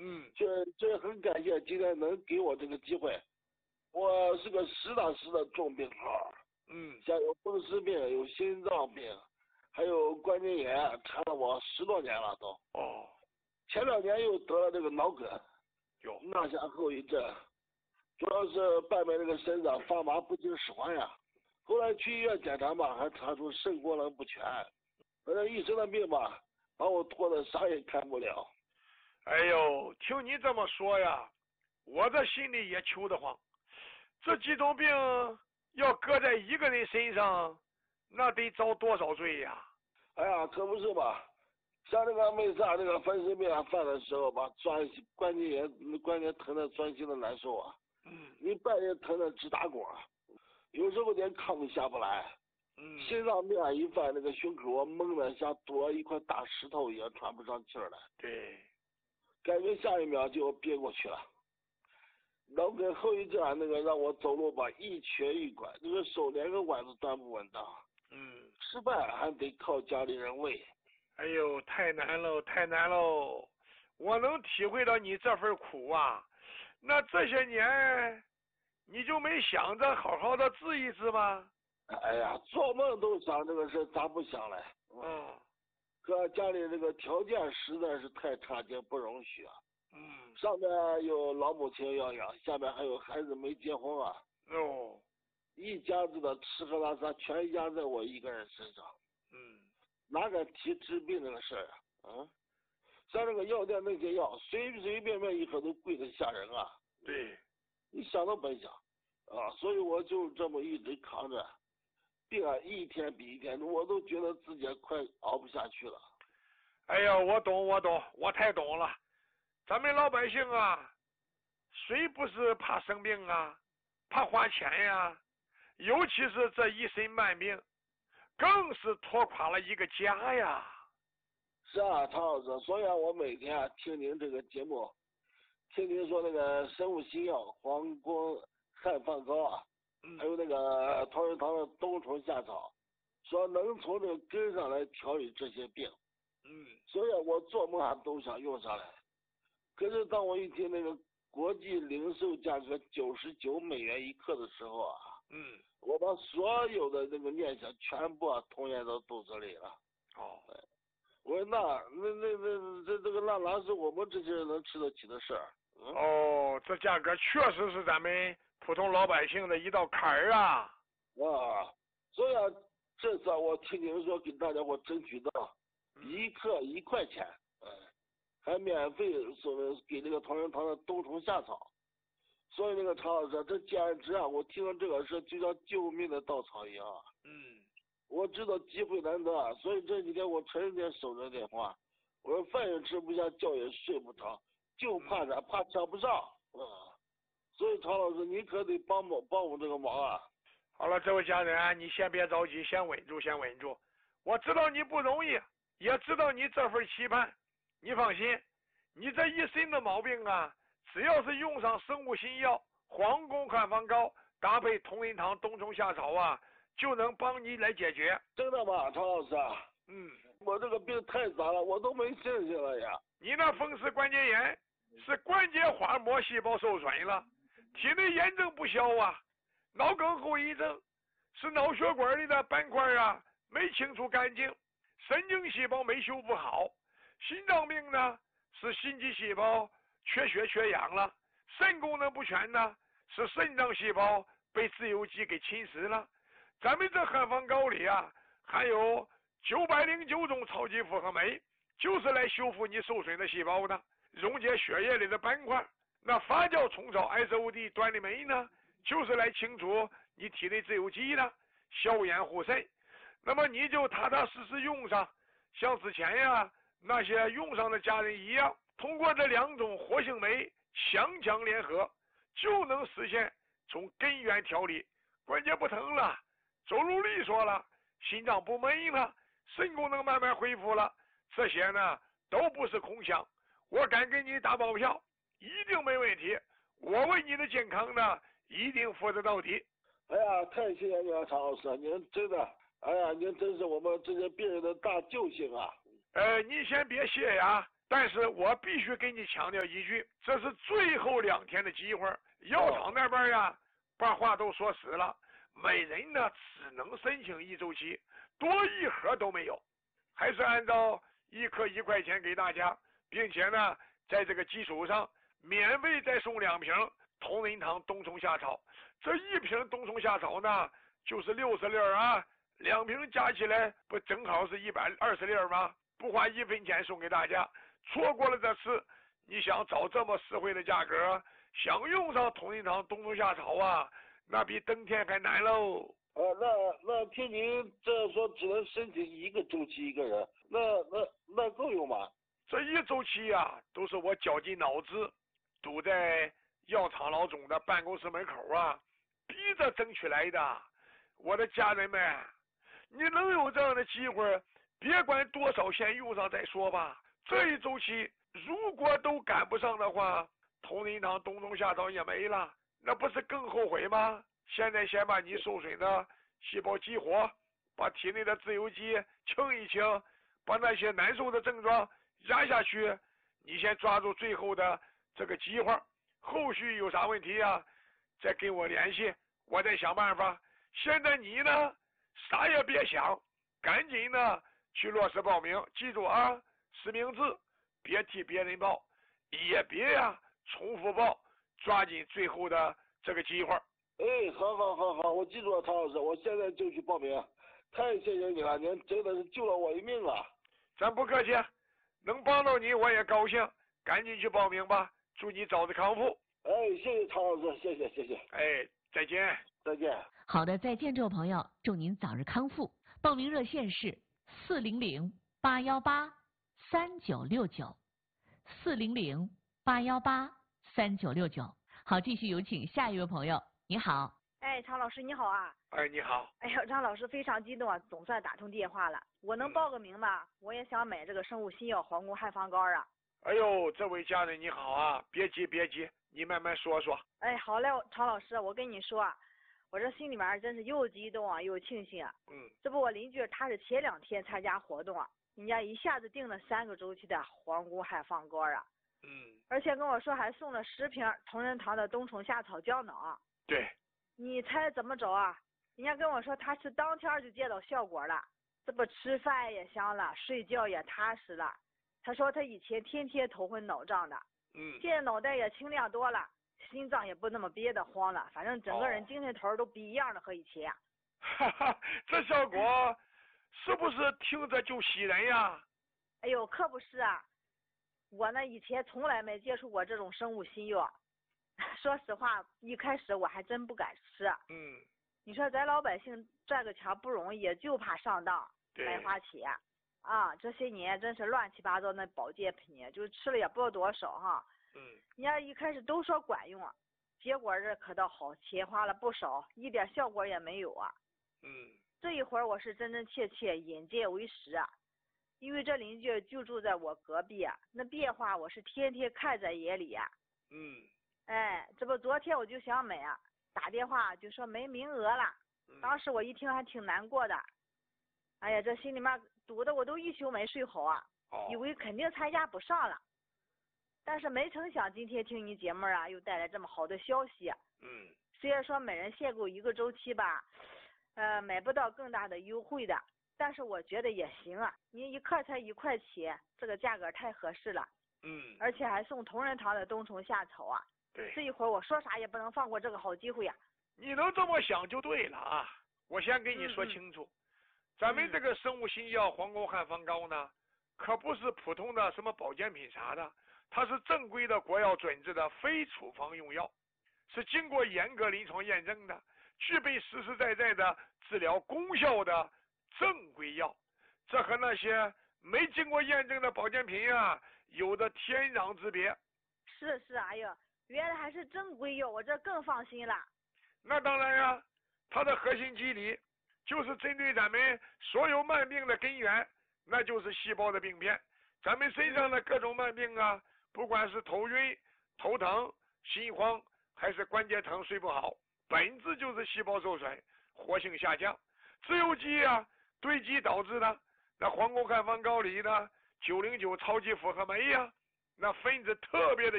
这很感谢今天能给我这个机会。我是个实打实的重病号，像有风湿病，有心脏病，还有关节炎，缠了我10多年了都。前2年又得了这个脑梗，落下后遗症，主要是半边这个身上发麻不听使唤呀。后来去医院检查吧，还查出肾功能不全，反正医生的病吧，把我拖得啥也看不了。 哎呦，听你这么说呀，我这心里也求得慌。这几种病要搁在一个人身上，那得遭多少罪呀？ 哎呀，可不是吧？像这个每次这个风湿病犯的时候吧，关节疼的钻心的难受啊。你半夜疼的直打滚，有时候连炕都下不来。心脏病一犯，那个胸口闷的像堵了一块大石头一样，喘不上气来。 对， 感觉下一秒就要憋过去了。脑梗后遗症那个让我走路吧一瘸一拐，这个手连个碗都端不稳当。吃饭还得靠家里人喂。 哎呦，太难喽，太难喽！我能体会到你这份苦啊。那这些年你就没想着好好的治一治吗？ 哎呀，做梦都想这个事，咋不想嘞？可家里这个条件实在是太差劲，不容许啊。上面有老母亲要养，下面还有孩子没结婚啊。一家子的吃喝拉撒全压在我一个人身上。哪敢提治病这个事儿啊？像这个药店那些药，随随便便一盒都贵得吓人啊。 对， 你想都甭想啊！所以我就这么一直扛着，病啊一天比一天，我都觉得自己快熬不下去了。 哎呀，我懂，我太懂了。咱们老百姓啊，谁不是怕生病啊，怕花钱呀？尤其是这一身慢病，更是拖垮了一个家呀。 是啊，唐老师，所以我每天听您这个节目，听您说那个生物新药黄光汉方膏啊，还有那个同仁堂的冬虫夏草，说能从这个根上来调理这些病。所以我做梦都想用上来。可是当我一听那个国际零售价格$99一克的时候啊，我把所有的那个念想全部吞咽到肚子里了。我说这个哪是我们这些人能吃得起的事儿？ 这价格确实是咱们普通老百姓的一道坎儿啊。 所以这次我听您说给大家伙争取到1克1块钱，还免费给这个同仁堂的冬虫夏草。所以那个常老师，这简直我听到这个事就像救命的稻草一样。我知道机会难得，所以这几天我成天守着电话。我说饭也吃不下，觉也睡不着，就怕啥？怕抢不上。所以常老师，你可得帮我这个忙啊！ 好了，这位家人，你先别着急，先稳住。我知道你不容易，也知道你这份期盼。你放心，你这一身的毛病啊，只要是用上生物新药黄宫汉方膏，搭配同仁堂冬虫夏草啊，就能帮你来解决。 真的吗，常老师？我这个病太杂了，我都没信心了呀。 你那风湿关节炎是关节滑膜细胞受损了，体内炎症不消啊。脑梗后遗症是脑血管里的斑块啊没清除干净，神经细胞没修复好。心脏病呢是心肌细胞缺血缺氧了，肾功能不全呢是肾脏细胞被自由基给侵蚀了。咱们这汉方膏里啊含有909种超级复合酶，就是来修复你受损的细胞的，溶解血液里的斑块。那发酵虫草 SOD 端粒酶呢，就是来清除你体内自由基的，消炎护肾。那么你就踏踏实实用上，像之前呀那些用上的家人一样，通过这2种活性酶强强联合，就能实现从根源调理，关节不疼了，走路利索了，心脏不闷了，肾功能慢慢恢复了。这些呢都不是空想，我敢给你打包票，一定没问题。我为你的健康呢一定负责到底。 哎呀，太谢谢你了，常老师，您真的，您真是我们这些病人的大救星啊！ 你先别谢呀， 但是我必须给你强调一句，这是最后2天的机会。药厂那边呀，把话都说实了，每人呢只能申请1周期，多1盒都没有，还是按照1颗1块钱给大家，并且呢，在这个基础上免费再送2瓶同仁堂冬虫夏草。这1瓶冬虫夏草呢，就是60粒啊，2瓶加起来不正好是120粒吗？不花1分钱送给大家。错过了这次，你想找这么实惠的价格，想用上同仁堂冬虫夏草啊，那比登天还难喽。 那听您这说只能申请1个周期1个人，那够用吗？ 这1周期啊，都是我绞尽脑汁，堵在药厂老总的办公室门口啊，逼着争取来的。我的家人们，你能有这样的机会，别管多少先用上再说吧。这1周期如果都赶不上的话，同仁堂冬虫夏草也没了，那不是更后悔吗？现在先把你受损的细胞激活，把体内的自由基清一清，把那些难受的症状压下去。你先抓住最后的这个机会，后续有啥问题啊，再跟我联系，我再想办法。现在你呢，啥也别想，赶紧呢去落实报名，记住啊，实名制，别替别人报，也别重复报，抓紧最后的这个机会。 好，我记住了，曹老师，我现在就去报名。太谢谢你了，您真的是救了我一命啊！ 咱不客气，能帮到你我也高兴，赶紧去报名吧，祝你早日康复。 谢谢曹老师，谢谢。 再见。 再见。 好的，再见，这位朋友，祝您早日康复。报名热线是400-818-3969，400-818-3969。好，继续有请下一位朋友。你好。 常老师你好啊。 你好。 哎呀，张老师非常激动啊，总算打通电话了。我能报个名吗？我也想买这个生物新药皇宫汉方膏啊。 哎呦，这位家人你好啊，别急，你慢慢说说。 好嘞，常老师，我跟你说啊，我这心里面真是又激动啊，又庆幸啊。这不我邻居他是前2天参加活动啊，人家一下子订了3个周期的皇宫汉方膏啊。而且跟我说还送了10瓶同仁堂的冬虫夏草胶囊。 对。 你猜怎么着啊？人家跟我说他是当天就见到效果了，这不吃饭也香了，睡觉也踏实了。他说他以前天天头昏脑胀的，现在脑袋也清亮多了，心脏也不那么憋得慌了，反正整个人精神头都不一样了和以前。 这效果是不是听着就吸人呀？ 哎呦，可不是啊，我呢以前从来没接触过这种生物新药，说实话，一开始我还真不敢吃。你说咱老百姓赚个钱不容易，就怕上当白花钱啊！这些年真是乱七八糟那保健品，就吃了也不知道多少哈。人家一开始都说管用啊，结果这可倒好，钱花了不少，一点效果也没有啊。这一会儿我是真真切切眼见为实啊，因为这邻居就住在我隔壁啊，那变化我是天天看在眼里啊。这不昨天我就想买啊，打电话就说没名额了。当时我一听还挺难过的，哎呀，这心里面堵得我都一宿没睡好啊，以为肯定参加不上了。但是没成想今天听你节目啊，又带来这么好的消息。虽然说每人限购1个周期吧，买不到更大的优惠的，但是我觉得也行啊，您1克才1块钱，这个价格太合适了。而且还送同仁堂的冬虫夏草啊。 对， 这一会儿我说啥也不能放过这个好机会呀。 你能这么想就对了啊！我先跟你说清楚，咱们这个生物新药皇宫汉方膏呢，可不是普通的什么保健品啥的，它是正规的国药准制的非处方用药，是经过严格临床验证的，具备实实在在的治疗功效的正规药。这和那些没经过验证的保健品啊，有着天壤之别。 是，哎呀，原来还是正规药，我这更放心了。 那当然呀，它的核心机理就是针对咱们所有慢病的根源，那就是细胞的病变。咱们身上的各种慢病啊，不管是头晕、头疼、心慌，还是关节疼、睡不好，本质就是细胞受损、活性下降、自由基啊堆积导致的。那皇宫汉方膏里呢， 909超级复合酶呀，那分子特别的